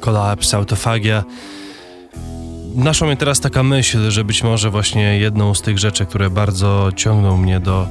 Collapse, Autofagia. Naszła mnie teraz taka myśl, że być może właśnie jedną z tych rzeczy, które bardzo ciągną mnie do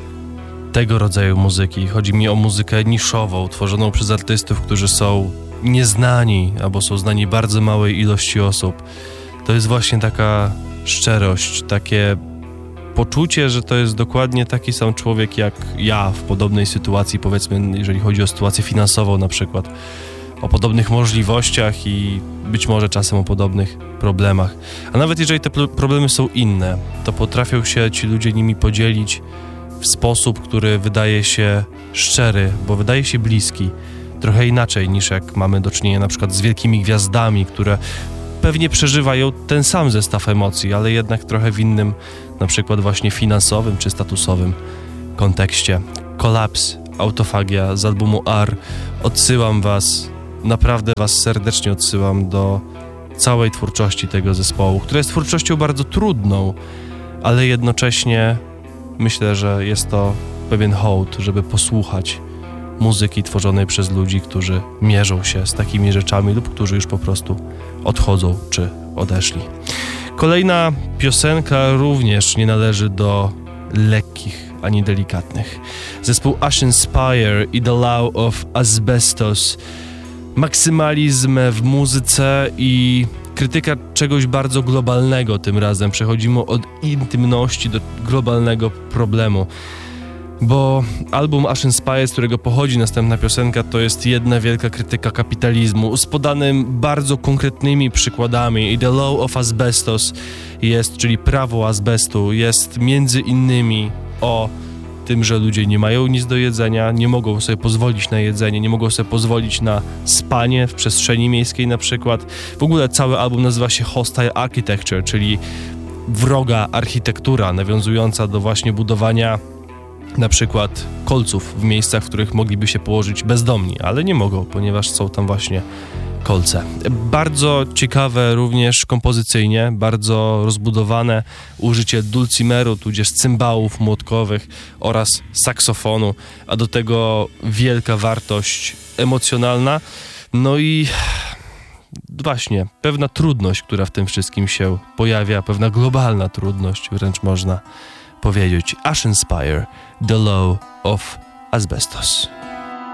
tego rodzaju muzyki, chodzi mi o muzykę niszową, tworzoną przez artystów, którzy są nieznani, albo są znani bardzo małej ilości osób. To jest właśnie taka szczerość, takie poczucie, że to jest dokładnie taki sam człowiek jak ja w podobnej sytuacji, powiedzmy, jeżeli chodzi o sytuację finansową na przykład, o podobnych możliwościach i być może czasem o podobnych problemach. A nawet jeżeli te problemy są inne, to potrafią się ci ludzie nimi podzielić w sposób, który wydaje się szczery, bo wydaje się bliski. Trochę inaczej niż jak mamy do czynienia na przykład z wielkimi gwiazdami, które pewnie przeżywają ten sam zestaw emocji, ale jednak trochę w innym, na przykład właśnie finansowym czy statusowym kontekście. Collapse, Autofagia z albumu R. Odsyłam was, naprawdę was serdecznie odsyłam do całej twórczości tego zespołu, która jest twórczością bardzo trudną, ale jednocześnie myślę, że jest to pewien hołd, żeby posłuchać muzyki tworzonej przez ludzi, którzy mierzą się z takimi rzeczami lub którzy już po prostu odchodzą czy odeszli. Kolejna piosenka również nie należy do lekkich ani delikatnych. Zespół Ashen Spire i The Law of Asbestos. Maksymalizm w muzyce i krytyka czegoś bardzo globalnego tym razem. Przechodzimy od intymności do globalnego problemu. Bo album Ashen Spire, z którego pochodzi następna piosenka, to jest jedna wielka krytyka kapitalizmu z podanym bardzo konkretnymi przykładami. I The Law of Asbestos jest, czyli prawo azbestu, jest między innymi o tym, że ludzie nie mają nic do jedzenia, nie mogą sobie pozwolić na jedzenie, nie mogą sobie pozwolić na spanie w przestrzeni miejskiej na przykład. W ogóle cały album nazywa się Hostile Architecture, czyli wroga architektura, nawiązująca do właśnie budowania na przykład kolców w miejscach, w których mogliby się położyć bezdomni, ale nie mogą, ponieważ są tam właśnie kolce. Bardzo ciekawe również kompozycyjnie, bardzo rozbudowane użycie dulcimeru, tudzież cymbałów młotkowych oraz saksofonu, a do tego wielka wartość emocjonalna. No i właśnie pewna trudność, która w tym wszystkim się pojawia, pewna globalna trudność, wręcz można powiedzieć. Ashen Spire, The Law of Asbestos.